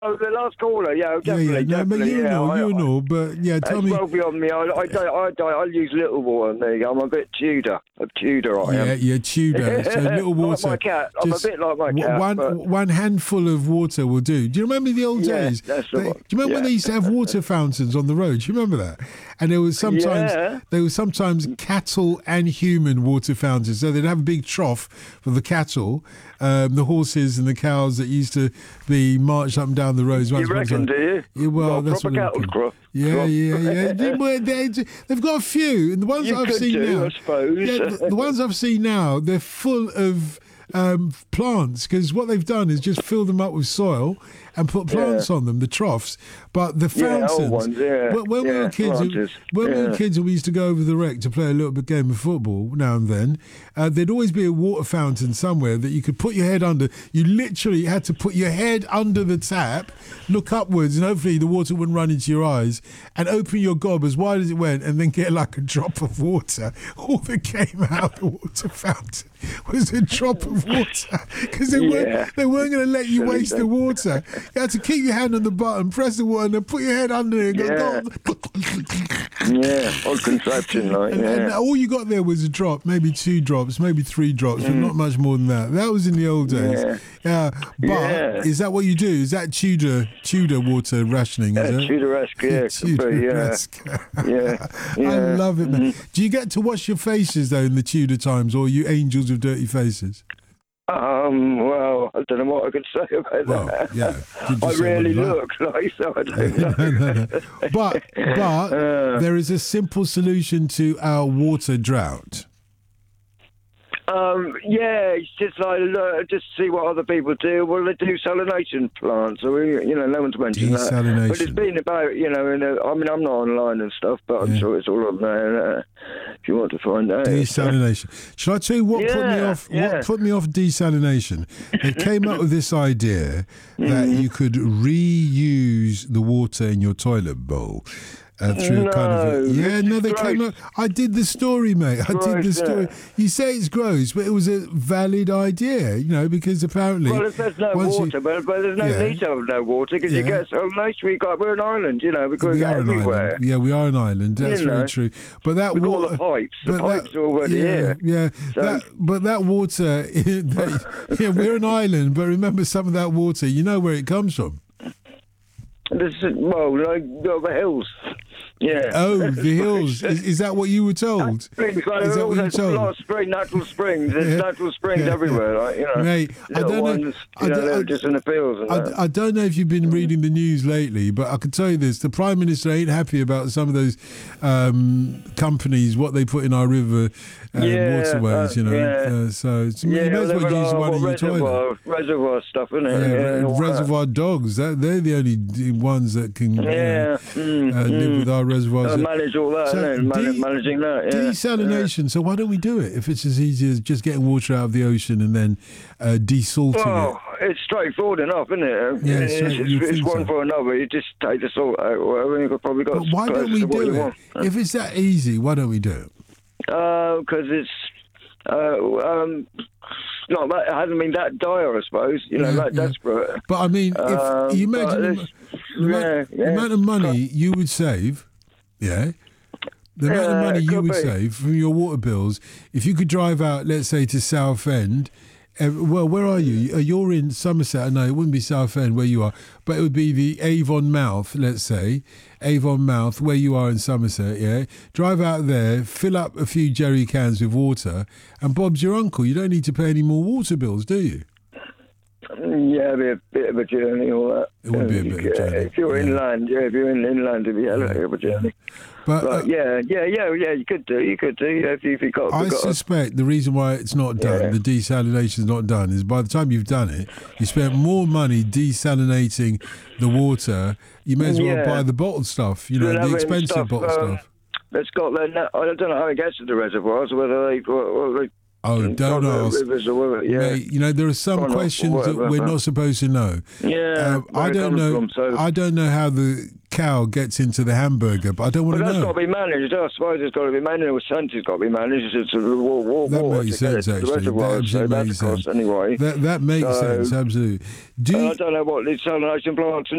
Oh, the last caller, yeah, definitely, No, but definitely. you know, but yeah, tell It's me. well beyond me. I use little water. There you go. I'm a bit Tudor. I am. Yeah, Tudor. So little water. Like my cat. I'm a bit like my cat. One handful of water will do. Do you remember the old days? That's the one. Do you remember when they used to have water fountains on the road? Do you remember that? And there was sometimes cattle and human water fountains. So they'd have a big trough for the cattle, the horses and the cows that used to be marched up and down the roads. You reckon, do you? Yeah, well, that's proper what cattle trough. Yeah. They've got a few, and the ones I've seen now, I suppose. the ones I've seen now, they're full of plants, because what they've done is just fill them up with soil and put plants on them, the troughs. But the fountains, old ones, when we were kids, and we used to go over the rec to play a little bit game of football now and then, there'd always be a water fountain somewhere that you could put your head under. You literally had to put your head under the tap, look upwards, and hopefully the water wouldn't run into your eyes, and open your gob as wide as it went, and then get like a drop of water. All that came out of the water fountain was a drop of water, because they weren't going to let you waste the water. You had to keep your hand on the button, press the water, and then put your head under it and go. Odd contraption, and all you got there was a drop, maybe 2 drops, maybe 3 drops, but not much more than that. That was in the old days. But is that what you do? Is that Tudor water rationing? Is it? Tudor-esque, Tudor-esque. I love it, man. Do you get to wash your faces, though, in the Tudor times, or are you angels with dirty faces? Well, I don't know what I could say about that. Yeah. I rarely look, so I don't know. But there is a simple solution to our water drought. It's just like just see what other people do. Well, they do salination plants. So no one's mentioned that. But it's been about I'm not online and stuff, but I'm sure it's all on there. If you want to find out. Desalination. Shall I tell you what put me off? What put me off desalination? They came up with this idea that you could reuse the water in your toilet bowl. Through they came up. I did the story, mate. You say it's gross, but it was a valid idea, because apparently. Well, if there's no water, but there's no need to have no water, because you get so nice. We're an island, because we are everywhere. Yeah, we are an island. That's very true. But that we've got the pipes are already here. Yeah, so. but that water. We're an island, but remember, some of that water, you know where it comes from. The hills. Yeah. Oh, the hills. Is that what you were told? There's a lot of natural springs. There's natural springs everywhere, Mate, I don't know. They're just in the fields. I don't know if you've been reading the news lately, but I can tell you this: the Prime Minister ain't happy about some of those companies, what they put in our river waterways. So you may as well use one in your toilet. Reservoir stuff, isn't it? Reservoir dogs. They're the only ones that can live with our reservoirs. Manage all that, managing that. Desalination. So why don't we do it if it's as easy as just getting water out of the ocean and then desalting it? It's straightforward enough, isn't it? It's one for another. You just take the salt out. You've probably got. But why don't we do it? If it's that easy, why don't we do it? Because it's not that, it hasn't been that dire, I suppose. That desperate. But I mean, if you imagine the amount of money you would save, the amount of money you would save from your water bills if you could drive out, let's say, to Southend. Well, where are you? You're in Somerset. No, it wouldn't be Southend where you are, but it would be the Avon Mouth, let's say. Avon Mouth, where you are in Somerset, Drive out there, fill up a few jerry cans with water, and Bob's your uncle. You don't need to pay any more water bills, do you? Yeah, it'd be a bit of a journey, all that. It would be a bit of a journey. If you're inland, if you're inland, it'd be a bit of a journey. But you could do. If you got. I suspect the reason why it's not done, the desalination's not done, is by the time you've done it, you spent more money desalinating the water. You may as well buy the bottled stuff, the expensive bottled stuff. It's got I don't know how it gets to the reservoirs, whether they. Oh, don't ask. Mate, there are some questions that we're not supposed to know. I don't know. I don't know how the cow gets into the hamburger, but I don't want to know. That's got to be managed. I suppose it's got to be managed. The sense got to be managed. It's that makes sense, actually. That makes sense. Anyway. That makes sense, absolutely. I don't know what the salination plants